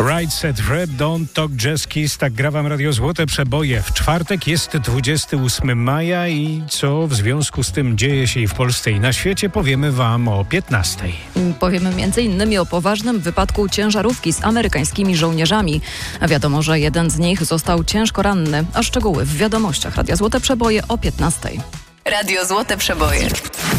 Right Set Fred, Don't Talk Jazz Kiss, tak gra wam Radio Złote Przeboje. W czwartek jest 28 maja i co w związku z tym dzieje się i w Polsce i na świecie, powiemy wam o 15. Powiemy m.in. o poważnym wypadku ciężarówki z amerykańskimi żołnierzami. Wiadomo, że jeden z nich został ciężko ranny, a szczegóły w wiadomościach Radia Złote Przeboje o 15. Radio Złote Przeboje.